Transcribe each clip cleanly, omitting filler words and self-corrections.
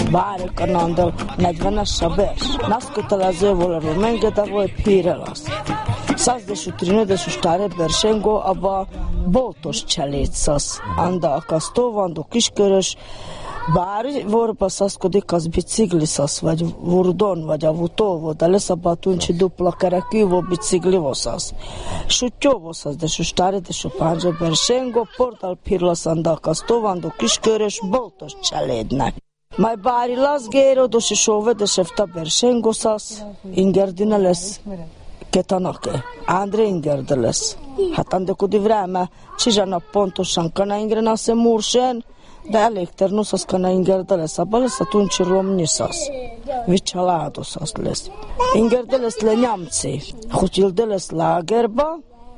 Bár kanandal 40-es bers. Nas kötelező volna mengede vagy pire lesz. 113 stare bersengo abba boltos cselétszas. Anda akasztóvandó kiskörös, bár vorba szaszkodik az bicikliszasz, vagy vurdon, vagy avutóvo, de lesz abba tuncsi dupla kerekűvo biciklivoszász. Sutyóvoszász, de su stare, de su pánzsa bersengo, portal pirlasz anda akasztóvandó kiskörös, boltos cselédnek. Mai bári lazgéro, dosi sove, de sefta bersengoszász, ingerdine lesz. Ketanake, André ingerde lesz. Hát andekudi vreme, csizsana pontosan kana ingre se mursen, de elekternuszas kana ingerde lesz. Abba lesz a tuncsi romnyiszas. Vicsaládoszas lesz. Ingerde lesz le nyamci. Hutyilde lesz lágerba.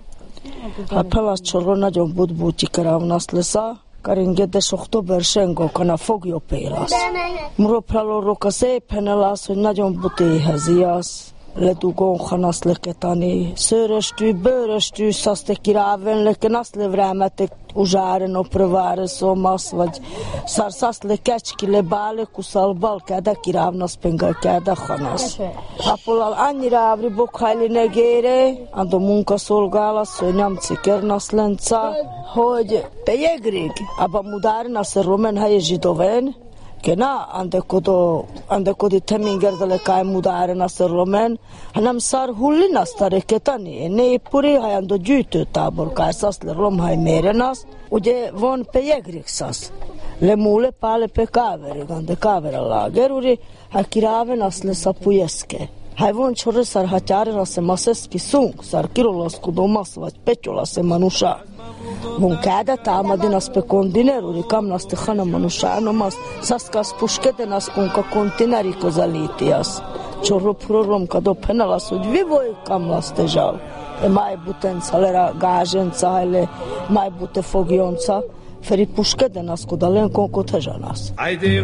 A pelasz csorról nagyon budbúti keravnasz lesz a karingedes október sengo, kana fogjo pélasz. Muropralorok a szépen elasz, hogy nagyon butéhez ijasz. Ledugón hanasz leketani, szöröstű, bőröstű, szaszte kiráven leken, azt levrámetek uzsáren opröváre szomasz, vagy szarszász le kecski le bále kuszalbal, kede kirávnasz pengel, kede hanasz. Apolal annyira ávri bokhajli negére, ando munkaszolgálasz, hogy nyamci kernasz lenca, hogy te jegrig, abba mudárnasz a romen helye zsidovén, Kena andekodi temingerdele kai mudare nasser romen hanem szar hulli nasztare ketani népuri hajando gyűjtőtábor kászaszle romhaj mérenasz ugye von pe jegriksasz le mule pale pe kaverig ande kavera lageruri ha kiraven asle sapujeszke Hajvon čore sar haťare na se maseski sung, sar kirolasku domas, vagy peťola se manuša. Von kada támadi nas pe kondineru, rikam nas te hana manuša, nomas saskas puškede nas kunka kontineri kozalitias. Čoro prorom kado penalas, hogy vivoj kam nas te žal. Mai butenca, lera gaženca, ele mai bute fogionca, feri puškede nas kodalen konko teža nas.